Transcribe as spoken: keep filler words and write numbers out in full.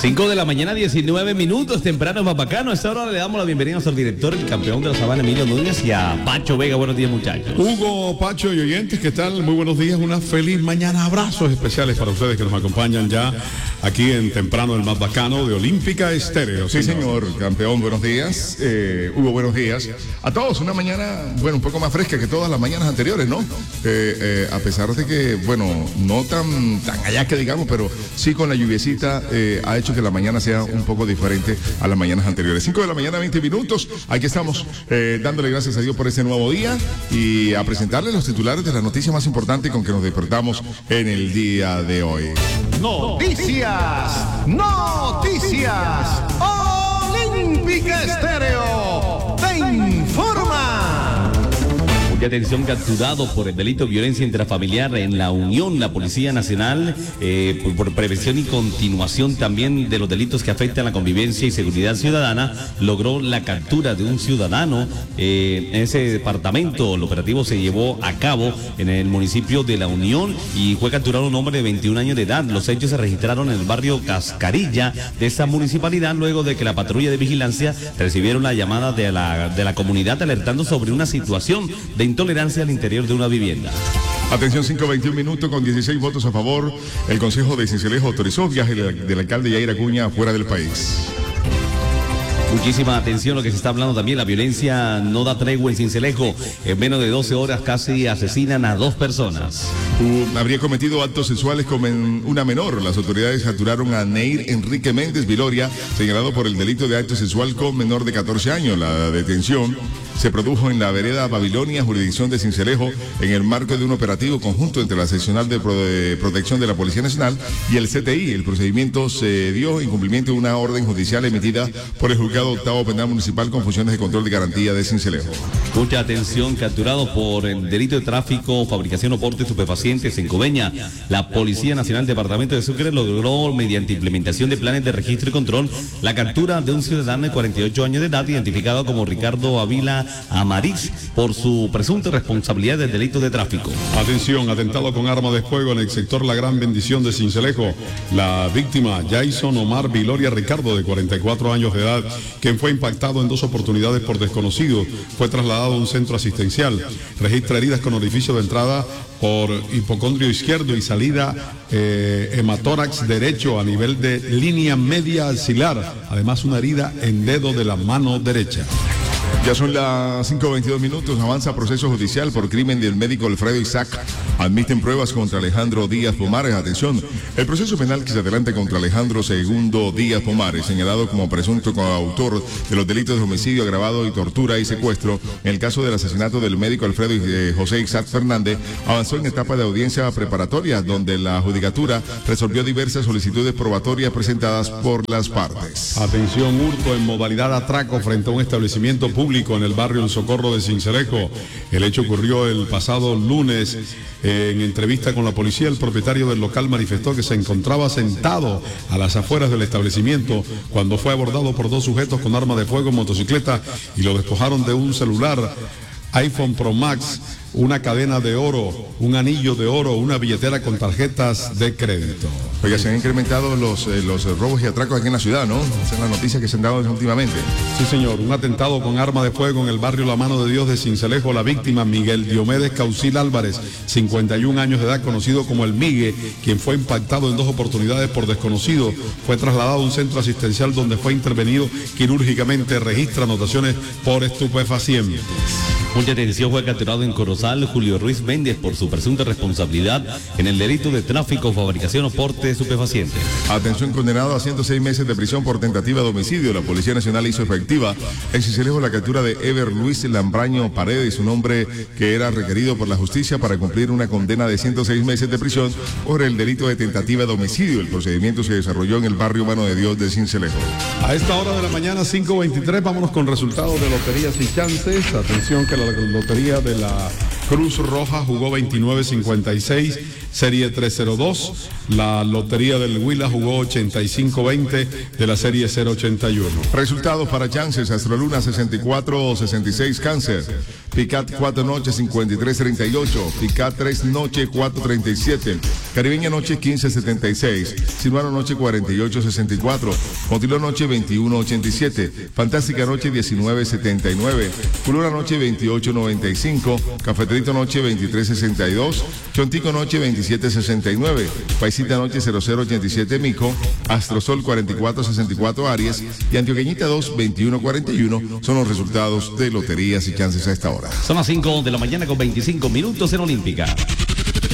cinco de la mañana, diecinueve minutos, temprano, más bacano. A esta hora le damos la bienvenida a nuestro director, el campeón de la Sabana, Emilio Núñez, y a Pacho Vega. Buenos días, muchachos. Hugo, Pacho y oyentes, ¿qué tal? Muy buenos días, una feliz mañana. Abrazos especiales para ustedes que nos acompañan ya aquí en temprano, el más bacano de Olímpica Estéreo. Sí, señor, campeón, buenos días. Eh, Hugo, buenos días. A todos, una mañana, bueno, un poco más fresca que todas las mañanas anteriores, ¿no? Eh, eh, a pesar de que, bueno, no tan, tan allá que digamos, pero sí con la lluviecita eh, ha hecho que la mañana sea un poco diferente a las mañanas anteriores. cinco de la mañana, veinte minutos. Aquí estamos eh, dándole gracias a Dios por este nuevo día y a presentarles los titulares de la noticia más importante con que nos despertamos en el día de hoy. Noticias, noticias. Olímpica Estéreo te informa. Mucha atención, capturado por el delito de violencia intrafamiliar en La Unión, la Policía Nacional, eh, por, por prevención y continuación también de los delitos que afectan la convivencia y seguridad ciudadana, logró la captura de un ciudadano eh, en ese departamento. El operativo se llevó a cabo en el municipio de La Unión y fue capturado un hombre de veintiún años de edad. Los hechos se registraron en el barrio Cascarilla de esa municipalidad, luego de que la patrulla de vigilancia recibieron la llamada de la, de la comunidad alertando sobre una situación de intolerancia al interior de una vivienda. Atención, cinco veintiún minutos con dieciséis votos a favor. El Consejo de Cincelejo autorizó viaje del alcalde Yair Acuña fuera del país. Muchísima atención, lo que se está hablando también, la violencia no da tregua en Cincelejo. En menos de doce horas casi asesinan a dos personas. Uh, habría cometido actos sexuales con men una menor. Las autoridades capturaron a Neir Enrique Méndez Viloria, señalado por el delito de acto sexual con menor de catorce años. La detención se produjo en la vereda Babilonia, jurisdicción de Cincelejo, en el marco de un operativo conjunto entre la seccional de, Pro de protección de la Policía Nacional y el C T I. El procedimiento se dio en cumplimiento de una orden judicial emitida por el juzgado octavo penal municipal con funciones de control de garantía de Cincelejo. Mucha atención, capturado por el delito de tráfico, fabricación o porte de estupefacientes en Coveña. La Policía Nacional Departamento de Sucre logró, mediante implementación de planes de registro y control, la captura de un ciudadano de cuarenta y ocho años de edad, identificado como Ricardo Avila Amariz, por su presunta responsabilidad del delito de tráfico. Atención, atentado con arma de fuego en el sector La Gran Bendición de Cincelejo. La víctima, Jason Omar Viloria Ricardo, de cuarenta y cuatro años de edad, quien fue impactado en dos oportunidades por desconocidos, fue trasladado a un centro asistencial. Registra heridas con orificio de entrada por hipocondrio izquierdo y salida eh, hematórax derecho a nivel de línea media axilar. Además, una herida en dedo de la mano derecha. Ya son las cinco veintidós minutos, avanza proceso judicial por crimen del médico Alfredo Isaac. Admiten pruebas contra Alejandro Díaz Pomares. Atención, el proceso penal que se adelanta contra Alejandro Segundo Díaz Pomares, señalado como presunto coautor de los delitos de homicidio agravado y tortura y secuestro en el caso del asesinato del médico Alfredo eh, José Isaac Fernández, avanzó en etapa de audiencia preparatoria, donde la judicatura resolvió diversas solicitudes probatorias presentadas por las partes. Atención, hurto en modalidad atraco frente a un establecimiento público en el barrio El Socorro de Cincelejo. El hecho ocurrió el pasado lunes. En entrevista con la policía, el propietario del local manifestó que se encontraba sentado a las afueras del establecimiento cuando fue abordado por dos sujetos con arma de fuego en motocicleta y lo despojaron de un celular iPhone Pro Max, una cadena de oro, un anillo de oro, una billetera con tarjetas de crédito. Oiga, se han incrementado los, eh, los robos y atracos aquí en la ciudad, ¿no? Esa es la noticia que se han dado últimamente. Sí, señor. Un atentado con arma de fuego en el barrio La Mano de Dios de Cincelejo. La víctima, Miguel Diomedes Caucil Álvarez, cincuenta y un años de edad, conocido como el Migue, quien fue impactado en dos oportunidades por desconocido, fue trasladado a un centro asistencial donde fue intervenido quirúrgicamente. Registra anotaciones por estupefacientes. Mucha atención, fue capturado en Corozal Julio Ruiz Méndez por su presunta responsabilidad en el delito de tráfico, fabricación o porte de estupefacientes. Atención, condenado a ciento seis meses de prisión por tentativa de homicidio. La Policía Nacional hizo efectiva en Cincelejo la captura de Ever Luis Lambraño Paredes, un hombre que era requerido por la justicia para cumplir una condena de ciento seis meses de prisión por el delito de tentativa de homicidio. El procedimiento se desarrolló en el barrio Mano de Dios de Cincelejo. A esta hora de la mañana, cinco veintitrés, vámonos con resultados de loterías y chances. Atención que la lotería de la Cruz Roja jugó veintinueve cincuenta y seis, serie trescientos dos. La lotería del Huila jugó ochenta y cinco veinte de la serie cero ochenta y uno. Resultados para chances: Astroluna sesenta y cuatro sesenta y seis Cáncer, Picat cuatro noche cincuenta y tres treinta y ocho. Picat tres noche cuatro treinta y siete. Caribeña noche quince setenta y seis. Silvano noche cuarenta y ocho sesenta y cuatro. Montilo noche veintiuno ochenta y siete. Fantástica noche diecinueve setenta y nueve. Culura noche veintiocho noventa y cinco. Cafeterito noche veintitrés sesenta y dos. Chontico noche veintisiete sesenta y nueve. Paisita noche cero cero ochenta y siete Mico. Astrosol cuarenta y cuatro sesenta y cuatro Aries. Y Antioqueñita dos veintiuno cuarenta y uno son los resultados de loterías y chances a esta hora. Son las cinco de la mañana con veinticinco minutos en Olímpica.